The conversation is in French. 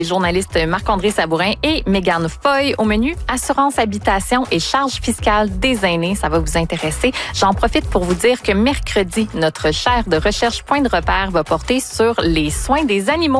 Les journalistes Marc-André Sabourin et Mégane Foy au menu assurance habitation et charges fiscales des aînés. Ça va vous intéresser. J'en profite pour vous dire que mercredi, notre chaire de recherche Point de repère va porter sur les soins des animaux.